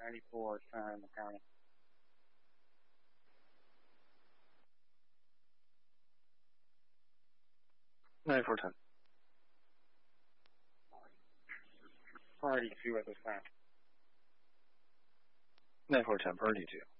94 in the county. 9410. 482 at this time. 9410, per 82.